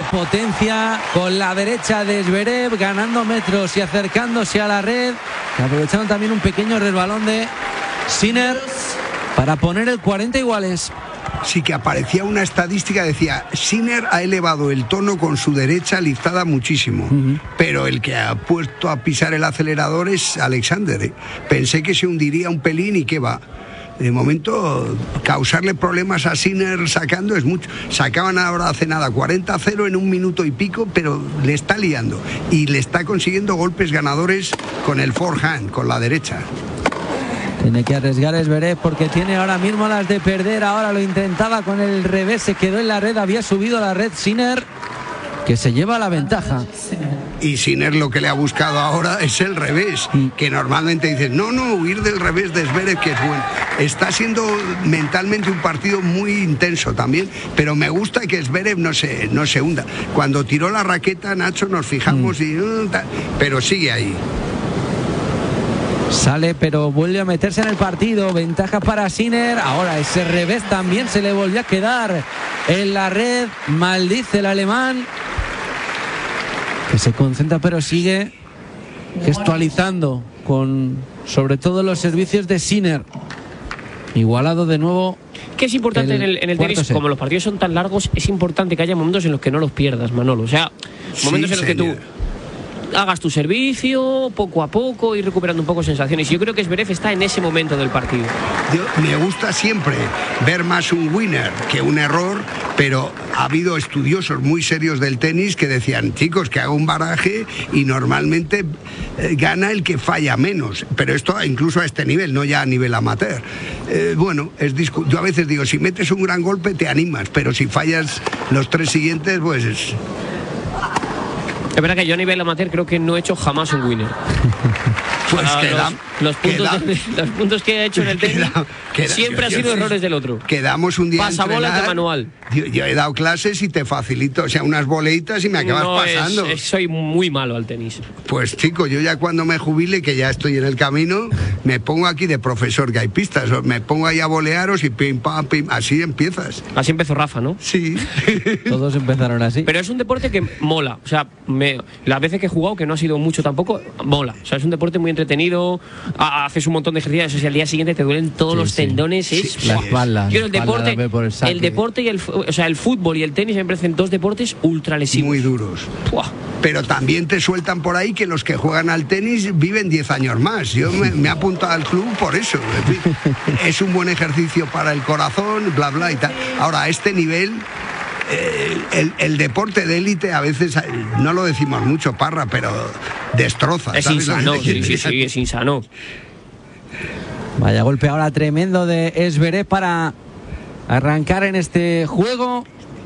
potencia con la derecha de Zverev, ganando metros y acercándose a la red, aprovechando también un pequeño resbalón de Sinner para poner el 40 iguales. Sí que aparecía una estadística, decía, Sinner ha elevado el tono con su derecha liftada muchísimo, pero el que ha puesto a pisar el acelerador es Alexander, ¿eh? Pensé que se hundiría un pelín y qué va. De momento, causarle problemas a Sinner sacando es mucho. Sacaban ahora hace nada 40-0 en un minuto y pico, pero le está liando y le está consiguiendo golpes ganadores con el forehand, con la derecha. Tiene que arriesgar Zverev porque tiene ahora mismo las de perder. Ahora lo intentaba con el revés, se quedó en la red, había subido a la red Sinner, que se lleva la ventaja. Y Sinner lo que le ha buscado ahora es el revés, que normalmente dices, no, huir del revés de Zverev, que es bueno. Está siendo mentalmente un partido muy intenso también, pero me gusta que Zverev no se hunda. Cuando tiró la raqueta, Nacho, nos fijamos pero sigue ahí. Sale, pero vuelve a meterse en el partido. Ventaja para Sinner. Ahora ese revés también se le volvió a quedar en la red. Maldice el alemán, que se concentra pero sigue gestualizando con sobre todo los servicios de Sinner. Igualado de nuevo. Que es importante en el tenis, como los partidos son tan largos, es importante que haya momentos en los que no los pierdas, Manolo. O sea, momentos en los que tú hagas tu servicio poco a poco, ir recuperando un poco sensaciones. Yo creo que Zverev está en ese momento del partido. Me gusta siempre ver más un winner que un error, pero ha habido estudiosos muy serios del tenis que decían, chicos, que haga un baraje y normalmente gana el que falla menos, pero esto incluso a este nivel, no ya a nivel amateur. Bueno, yo a veces digo, si metes un gran golpe te animas, pero si fallas los tres siguientes, pues Es verdad que yo a nivel amateur creo que no he hecho jamás un winner. Pues los puntos que he hecho en el tenis siempre han sido errores del otro. Quedamos un día pasabolas de manual. Yo he dado clases y te facilito, o sea, unas boleitas y me acabas pasando. Soy muy malo al tenis. Pues chico, yo ya cuando me jubile, que ya estoy en el camino, me pongo aquí de profesor que hay pistas, me pongo ahí a bolearos y pim, pam, pim, así empiezas. Así empezó Rafa, ¿no? Sí. Todos empezaron así. Pero es un deporte que mola, o sea, las veces que he jugado, que no ha sido mucho tampoco, mola. O sea, es un deporte muy entretenido, haces un montón de ejercicios y al día siguiente te duelen todos los tendones. La espalda. Yo el deporte y el fútbol y el tenis me parecen dos deportes ultra lesivos. Muy duros. Pero también te sueltan por ahí que los que juegan al tenis viven 10 años más. Yo me he apuntado al club por eso. Es un buen ejercicio para el corazón, bla, bla y tal. Ahora, a este nivel, el deporte de élite a veces, no lo decimos mucho, Parra, pero destroza. Es insano, sí, es insano. Vaya golpe ahora tremendo de Zverev para arrancar en este juego.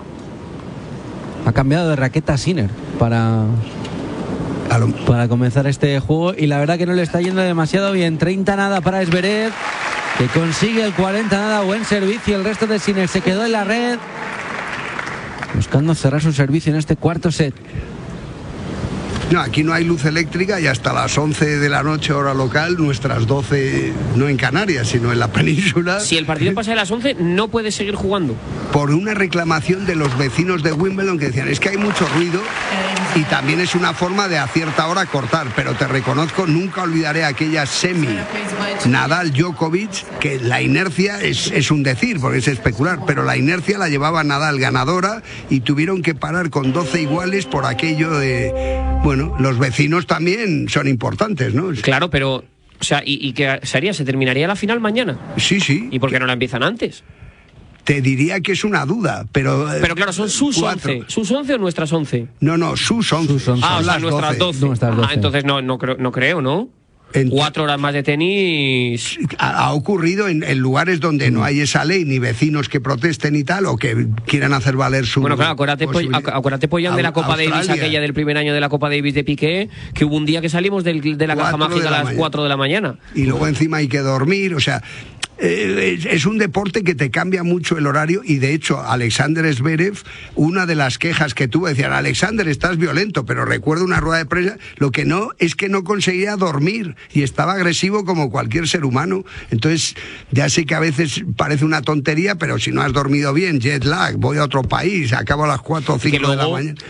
Ha cambiado de raqueta Sinner para comenzar este juego y la verdad que no le está yendo demasiado bien. 30-0 para Zverev, que consigue el 40-0. Buen servicio. El resto de Sinner se quedó en la red, buscando cerrar su servicio en este cuarto set. No, aquí no hay luz eléctrica y hasta las 11 de la noche hora local, nuestras 12, no en Canarias, sino en la península. Si el partido pasa de las 11, no puedes seguir jugando. Por una reclamación de los vecinos de Wimbledon que decían, es que hay mucho ruido y también es una forma de a cierta hora cortar, pero te reconozco, nunca olvidaré aquella semi Nadal-Djokovic, que la inercia es un decir, porque es especular, pero la inercia la llevaba Nadal ganadora y tuvieron que parar con 12 iguales por aquello de... Bueno, los vecinos también son importantes, ¿no? Claro, pero, o sea, ¿y qué sería? ¿Se terminaría la final mañana? Sí. ¿Y por qué no la empiezan antes? Te diría que es una duda, pero... Pero claro, ¿son sus 11? ¿Sus 11 o nuestras 11? No, sus 11. Ah, o sea, nuestras 12. Entonces no creo, ¿no? 4 horas más de tenis. Ha ocurrido en lugares donde no hay esa ley, ni vecinos que protesten y tal, o que quieran hacer valer su... Bueno, claro, acuérdate Pollán, de la Copa Davis, aquella del primer año de la Copa Davis de Piqué, que hubo un día que salimos de la caja mágica a las 4 de la mañana. Y luego encima hay que dormir, o sea... Es un deporte que te cambia mucho el horario y de hecho Alexander Zverev, una de las quejas que tuvo, decían, Alexander, estás violento, pero recuerdo una rueda de prensa, lo que no es que no conseguía dormir y estaba agresivo como cualquier ser humano. Entonces ya sé que a veces parece una tontería, pero si no has dormido bien, jet lag, voy a otro país, acabo a las 4 o 5 de la mañana.